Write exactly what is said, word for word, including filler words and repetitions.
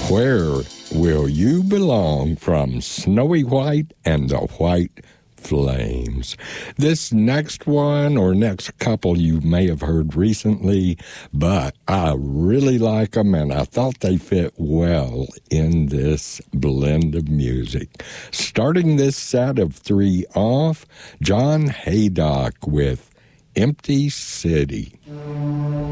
Where Will You Belong from Snowy White and the White Flames. This next one or next couple you may have heard recently, but I really like them and I thought they fit well in this blend of music. Starting this set of three off, John Haydock with Empty City.